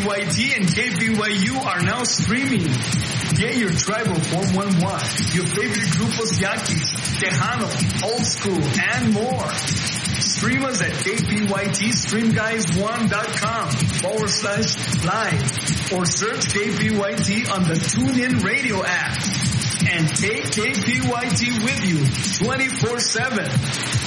KPYT and KPYU are now streaming. Get your tribal 411, your favorite grupos Yaquis, Tejano, Old School, and more. Stream us at KPYTStreamguys1.com/live or search KPYT on the TuneIn Radio app. And take KPYT with you 24/7.